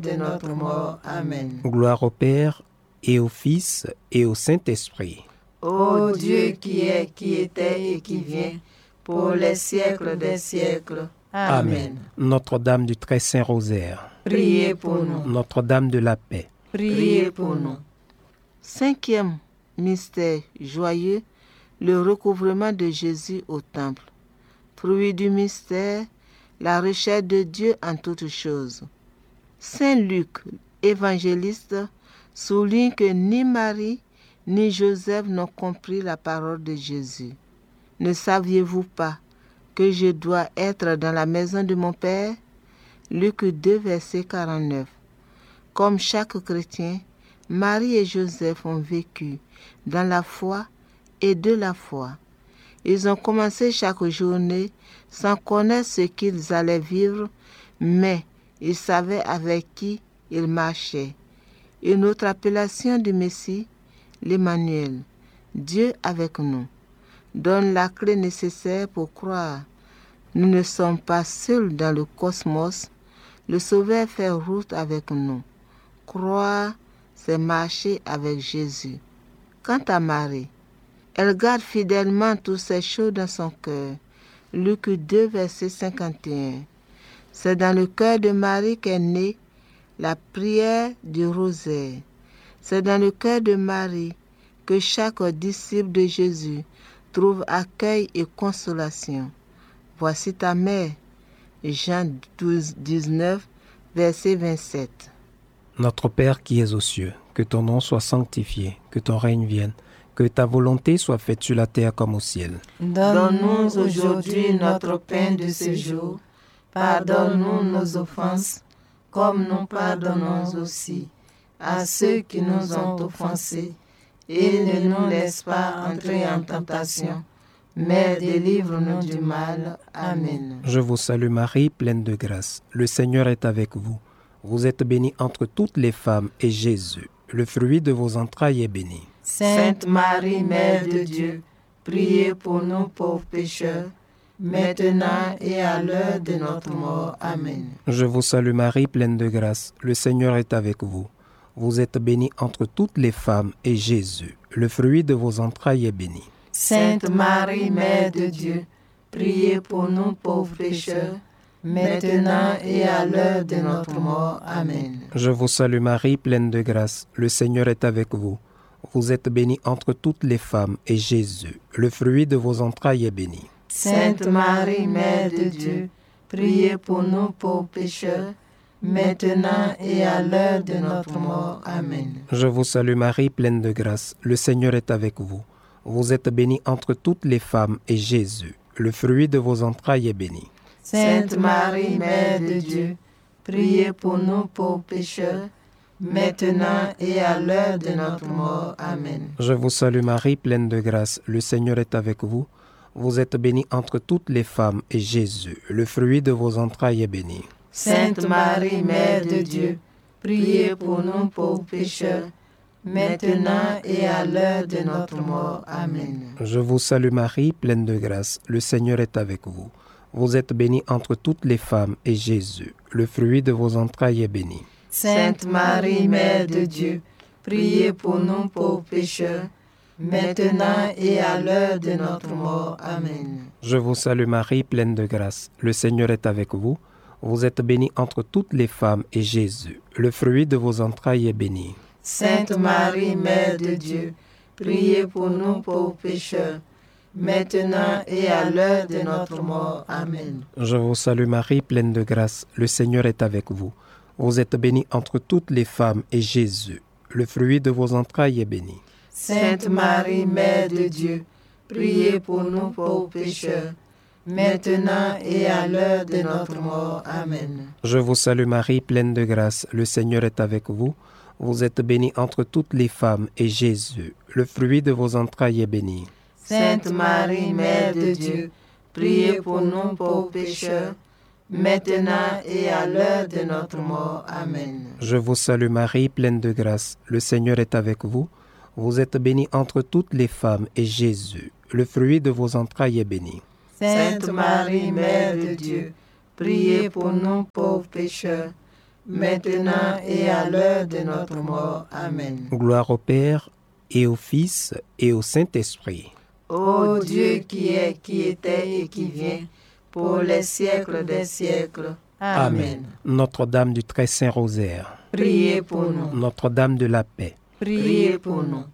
de notre mort. Amen. Gloire au Père, et au Fils, et au Saint-Esprit. Ô Dieu qui est, qui était et qui vient, pour les siècles des siècles. Amen. Notre-Dame du Très Saint Rosaire. Priez pour nous. Notre-Dame de la Paix. Priez pour nous. Cinquième mystère joyeux, le recouvrement de Jésus au temple. Fruit du mystère, la recherche de Dieu en toutes choses. Saint Luc, évangéliste, souligne que ni Marie ni Joseph n'ont compris la parole de Jésus. Ne saviez-vous pas que je dois être dans la maison de mon Père? Luc 2, verset 49. Comme chaque chrétien, Marie et Joseph ont vécu dans la foi et de la foi. Ils ont commencé chaque journée sans connaître ce qu'ils allaient vivre, mais ils savaient avec qui ils marchaient. Une autre appellation du Messie, l'Emmanuel, Dieu avec nous, donne la clé nécessaire pour croire. Nous ne sommes pas seuls dans le cosmos, le Sauveur fait route avec nous. Croire, c'est marcher avec Jésus. Quant à Marie, elle garde fidèlement toutes ces choses dans son cœur. Luc 2, verset 51. C'est dans le cœur de Marie qu'est née la prière du rosaire. C'est dans le cœur de Marie que chaque disciple de Jésus trouve accueil et consolation. Voici ta mère. Jean 12, 19, verset 27. Notre Père qui es aux cieux, que ton nom soit sanctifié, que ton règne vienne, que ta volonté soit faite sur la terre comme au ciel. Donne-nous aujourd'hui notre pain de ce jour. Pardonne-nous nos offenses, comme nous pardonnons aussi à ceux qui nous ont offensés. Et ne nous laisse pas entrer en tentation, mais délivre-nous du mal. Amen. Je vous salue Marie, pleine de grâce. Le Seigneur est avec vous. Vous êtes bénie entre toutes les femmes, et Jésus, le fruit de vos entrailles, est béni. Sainte Marie, Mère de Dieu, priez pour nous pauvres pécheurs, maintenant et à l'heure de notre mort. Amen. Je vous salue Marie, pleine de grâce. Le Seigneur est avec vous. Vous êtes bénie entre toutes les femmes, et Jésus, le fruit de vos entrailles, est béni. Sainte Marie, Mère de Dieu, priez pour nous pauvres pécheurs, maintenant et à l'heure de notre mort. Amen. Je vous salue Marie, pleine de grâce. Le Seigneur est avec vous. Vous êtes bénie entre toutes les femmes, et Jésus, le fruit de vos entrailles, est béni. Sainte Marie, Mère de Dieu, priez pour nous pauvres pécheurs, maintenant et à l'heure de notre mort. Amen. Je vous salue Marie, pleine de grâce. Le Seigneur est avec vous. Vous êtes bénie entre toutes les femmes, et Jésus, le fruit de vos entrailles, est béni. Sainte Marie, Mère de Dieu, priez pour nous pauvres pécheurs, maintenant et à l'heure de notre mort. Amen. Je vous salue Marie, pleine de grâce. Le Seigneur est avec vous. Vous êtes bénie entre toutes les femmes, et Jésus, le fruit de vos entrailles, est béni. Sainte Marie, Mère de Dieu, priez pour nous pauvres pécheurs, maintenant et à l'heure de notre mort. Amen. Je vous salue Marie, pleine de grâce. Le Seigneur est avec vous. Vous êtes bénie entre toutes les femmes, et Jésus, le fruit de vos entrailles, est béni. Sainte Marie, Mère de Dieu, priez pour nous pauvres pécheurs, maintenant et à l'heure de notre mort. Amen. Je vous salue Marie, pleine de grâce. Le Seigneur est avec vous. Vous êtes bénie entre toutes les femmes, et Jésus, le fruit de vos entrailles, est béni. Sainte Marie, Mère de Dieu, priez pour nous pauvres pécheurs, maintenant et à l'heure de notre mort. Amen. Je vous salue Marie, pleine de grâce. Le Seigneur est avec vous. Vous êtes bénie entre toutes les femmes, et Jésus, le fruit de vos entrailles, est béni. Sainte Marie, Mère de Dieu, priez pour nous pauvres pécheurs, maintenant et à l'heure de notre mort. Amen. Je vous salue Marie, pleine de grâce. Le Seigneur est avec vous. Vous êtes bénie entre toutes les femmes, et Jésus, le fruit de vos entrailles, est béni. Sainte Marie, Mère de Dieu, priez pour nous pauvres pécheurs, maintenant et à l'heure de notre mort. Amen. Je vous salue Marie, pleine de grâce. Le Seigneur est avec vous. Vous êtes bénie entre toutes les femmes, et Jésus, le fruit de vos entrailles, est béni. Sainte Marie, Mère de Dieu, priez pour nous pauvres pécheurs, maintenant et à l'heure de notre mort. Amen. Gloire au Père, et au Fils, et au Saint-Esprit. Ô Dieu qui est, qui était et qui vient, pour les siècles des siècles. Amen. Notre-Dame du Très Saint Rosaire. Priez pour nous. Notre-Dame de la Paix. Priez pour nous.